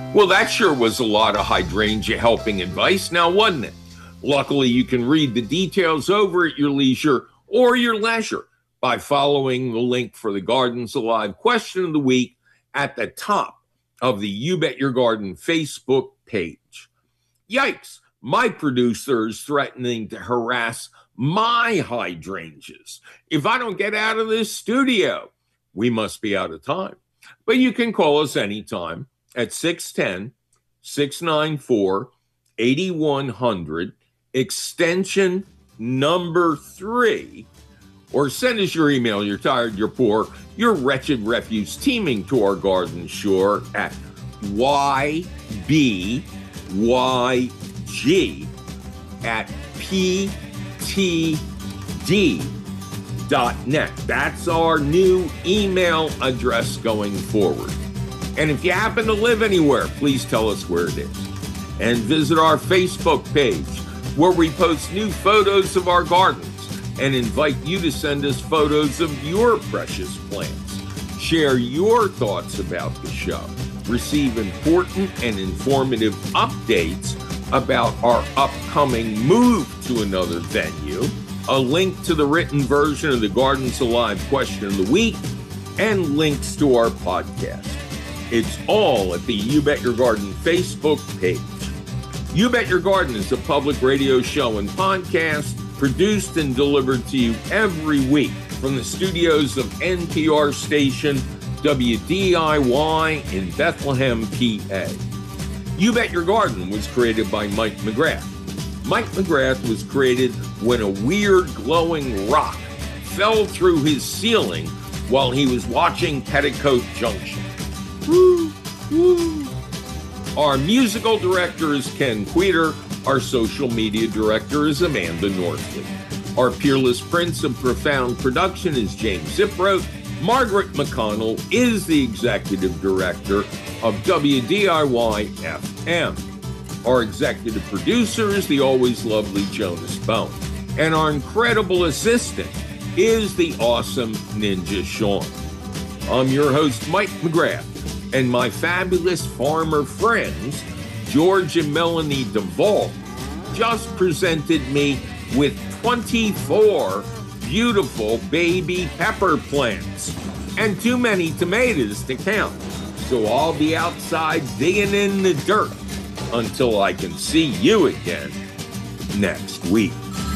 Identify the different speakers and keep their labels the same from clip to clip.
Speaker 1: Well, that sure was a lot of hydrangea helping advice, now wasn't it? Luckily, you can read the details over at your leisure or your leisure by following the link for the Gardens Alive question of the week at the top of the You Bet Your Garden Facebook page. Yikes, my producer is threatening to harass my hydrangeas. If I don't get out of this studio, we must be out of time. But you can call us anytime at 610-694-8100, extension number 3, or send us your email. You're tired, you're poor, your wretched refuse teeming to our garden shore at ybyg@ptd.net. That's our new email address going forward. And if you happen to live anywhere, please tell us where it is. And visit our Facebook page, where we post new photos of our gardens and invite you to send us photos of your precious plants. Share your thoughts about the show. Receive important and informative updates about our upcoming move to another venue, a link to the written version of the Gardens Alive question of the week, and links to our podcast. It's all at the You Bet Your Garden Facebook page. You Bet Your Garden is a public radio show and podcast produced and delivered to you every week from the studios of NPR station WDIY in Bethlehem, PA. You Bet Your Garden was created by Mike McGrath. Mike McGrath was created when a weird glowing rock fell through his ceiling while he was watching Petticoat Junction. Woo, woo. Our musical director is Ken Queter. Our social media director is Amanda Northley. Our peerless prince of profound production is James Ziproth. Margaret McConnell is the executive director of WDIY FM. Our executive producer is the always lovely Jonas Bone. And our incredible assistant is the awesome Ninja Sean. I'm your host, Mike McGrath, and my fabulous farmer friends, George and Melanie Duvall, just presented me with 24 beautiful baby pepper plants and too many tomatoes to count. So I'll be outside digging in the dirt until I can see you again next week.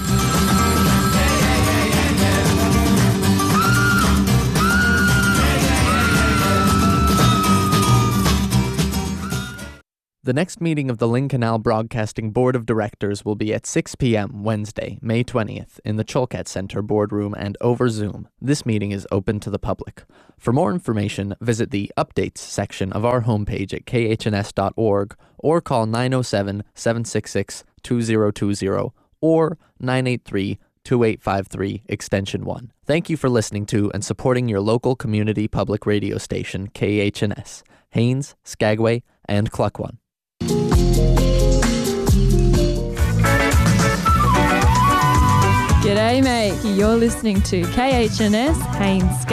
Speaker 2: The next meeting of the Lynn Canal Broadcasting Board of Directors will be at 6 p.m. Wednesday, May 20th, in the Cholcat Center boardroom and over Zoom. This meeting is open to the public. For more information, visit the Updates section of our homepage at khns.org or call 907-766-2020 or 983-2853, extension 1. Thank you for listening to and supporting your local community public radio station, KHNS, Haines, Skagway, and Cluckwan.
Speaker 3: G'day, mate. You're listening to KHNS Haines,